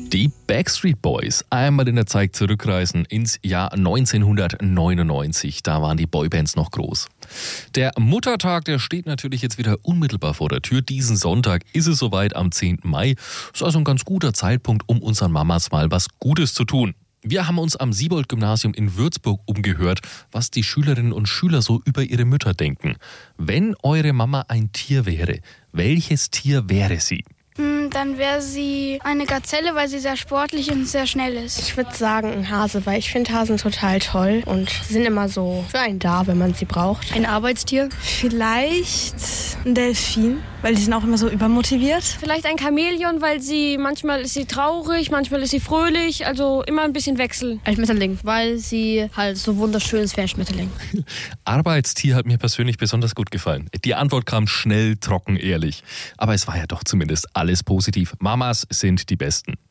Die Backstreet Boys, einmal in der Zeit zurückreisen ins Jahr 1999. Da waren die Boybands noch groß. Der Muttertag, der steht natürlich jetzt wieder unmittelbar vor der Tür. Diesen Sonntag ist es soweit am 10. Mai. Das ist also ein ganz guter Zeitpunkt, um unseren Mamas mal was Gutes zu tun. Wir haben uns am Siebold-Gymnasium in Würzburg umgehört, was die Schülerinnen und Schüler so über ihre Mütter denken. Wenn eure Mama ein Tier wäre, welches Tier wäre sie? Dann wäre sie eine Gazelle, weil sie sehr sportlich und sehr schnell ist. Ich würde sagen ein Hase, weil ich finde Hasen total toll und sie sind immer so für einen da, wenn man sie braucht. Ein Arbeitstier? Vielleicht ein Delfin, weil die sind auch immer so übermotiviert. Vielleicht ein Chamäleon, weil manchmal ist sie traurig, manchmal ist sie fröhlich, also immer ein bisschen Wechsel. Ein Schmetterling, weil sie halt so wunderschön ist wie ein Schmetterling. Arbeitstier hat mir persönlich besonders gut gefallen. Die Antwort kam schnell, trocken, ehrlich. Aber es war ja doch zumindest alles positiv. Mamas sind die Besten.